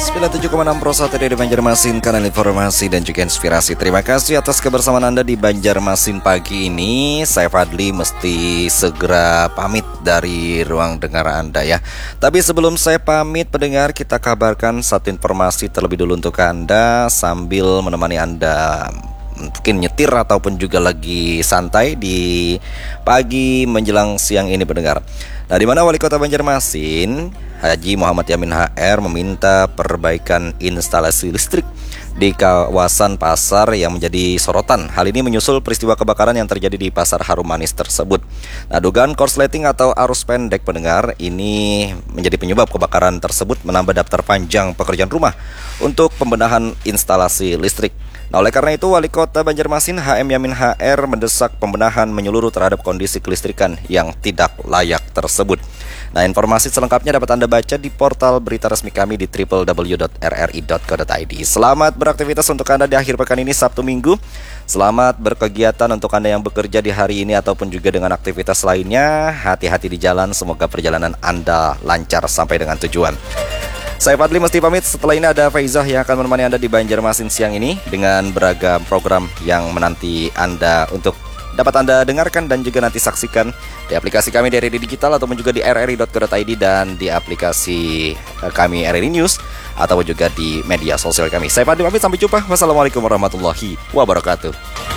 97,6 Pro 1 dari Banjarmasin, kanal informasi dan juga inspirasi. Terima kasih atas kebersamaan Anda di Banjarmasin pagi ini. Saya Fadli mesti segera pamit dari ruang dengar Anda ya. Tapi sebelum saya pamit pendengar, kita kabarkan satu informasi terlebih dulu untuk Anda sambil menemani Anda mungkin nyetir ataupun juga lagi santai di pagi menjelang siang ini pendengar. Nah, di mana Wali Kota Banjarmasin Haji Muhammad Yamin HR meminta perbaikan instalasi listrik di kawasan pasar yang menjadi sorotan. Hal ini menyusul peristiwa kebakaran yang terjadi di Pasar Harum Manis tersebut. Nah, dugaan korsleting atau arus pendek pendengar ini menjadi penyebab kebakaran tersebut, menambah daftar panjang pekerjaan rumah untuk pembenahan instalasi listrik. Nah, oleh karena itu Wali Kota Banjarmasin HM Yamin HR mendesak pembenahan menyeluruh terhadap kondisi kelistrikan yang tidak layak tersebut. Nah, informasi selengkapnya dapat Anda baca di portal berita resmi kami di www.rri.co.id. Selamat beraktivitas untuk Anda di akhir pekan ini Sabtu Minggu. Selamat berkegiatan untuk Anda yang bekerja di hari ini ataupun juga dengan aktivitas lainnya. Hati-hati di jalan, semoga perjalanan Anda lancar sampai dengan tujuan. Saya Fadli mesti pamit. Setelah ini ada Faizah yang akan menemani Anda di Banjarmasin siang ini dengan beragam program yang menanti Anda untuk dapat Anda dengarkan dan juga nanti saksikan di aplikasi kami di RRI Digital ataupun juga di rri.co.id dan di aplikasi kami RRI News ataupun juga di media sosial kami. Saya Fadli pamit, sampai jumpa. Wassalamualaikum warahmatullahi wabarakatuh.